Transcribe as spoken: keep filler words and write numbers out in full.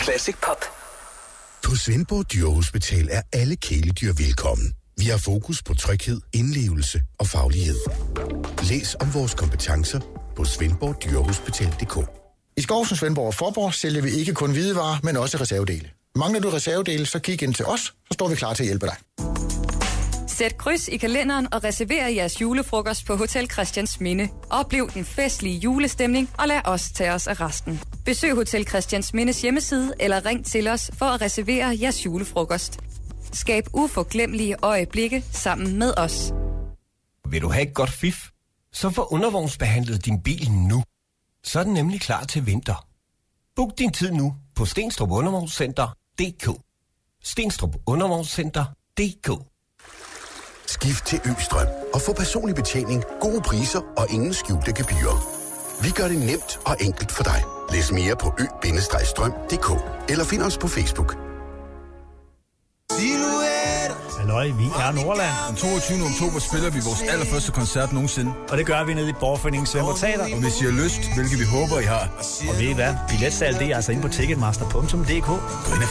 Classic Pop. På Svendborg Dyrehospital er alle kæledyr velkommen. Vi har fokus på tryghed, indlevelse og faglighed. Læs om vores kompetencer på svendborg dyrehospital punktum d k. I Skovsen, Svendborg og Forborg sælger vi ikke kun hvidevarer, men også reservedele. Mangler du reservedele, så kig ind til os, så står vi klar til at hjælpe dig. Sæt kryds i kalenderen og reserver jeres julefrokost på Hotel Christiansminde. Oplev den festlige julestemning og lad os tage os af resten. Besøg Hotel Christiansmindes hjemmeside eller ring til os for at reservere jeres julefrokost. Skab uforglemmelige øjeblikke sammen med os. Vil du have et godt fif? Så få undervognsbehandlet din bil nu. Så er den nemlig klar til vinter. Book din tid nu på Stenstrup Undervognscenter punktum d k. Stenstrup Undervognscenter punktum d k. Skift til Østrøm og få personlig betjening, gode priser og ingen skjulte gebyrer. Vi gør det nemt og enkelt for dig. Læs mere på ø strøm punktum d k eller find os på Facebook. Halløj, vi er Nordland. Den toogtyvende oktober spiller vi vores allerførste koncert nogensinde. Og det gør vi nede i Borgerforeningen Svendborg Teater. Og hvis I har lyst, hvilket vi håber, I har. Og ved I hvad? Billetsalg, det er altså inde på ticketmaster punktum d k.